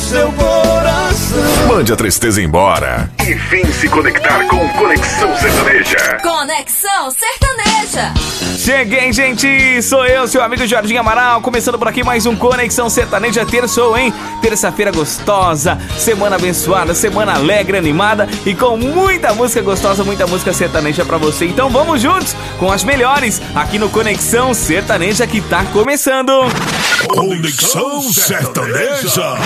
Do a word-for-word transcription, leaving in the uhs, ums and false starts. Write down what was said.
seu coração. Mande a tristeza embora e vem se conectar com Conexão Sertaneja. Conexão Sertaneja. Cheguei, gente! Sou eu, seu amigo Jorginho Amaral, começando por aqui mais um Conexão Sertaneja terçou, hein? Terça-feira gostosa, semana abençoada, semana alegre, animada e com muita música gostosa, muita música sertaneja pra você. Então vamos juntos com as melhores aqui no Conexão Sertaneja que tá começando. Conexão Sertaneja.